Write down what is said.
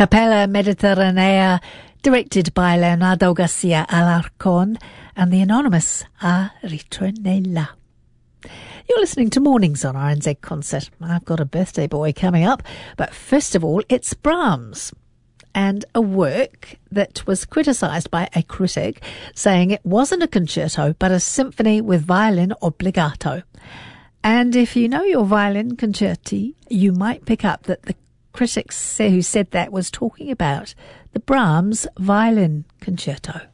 Capella Mediterranea, directed by Leonardo Garcia Alarcón, and the anonymous A Ritronella. You're listening to Mornings on RNZ Concert. I've got a birthday boy coming up, but first of all, it's Brahms, and a work that was criticised by a critic, saying it wasn't a concerto, but a symphony with violin obbligato. And if you know your violin concerti, you might pick up that the critics who said that was talking about the Brahms Violin Concerto.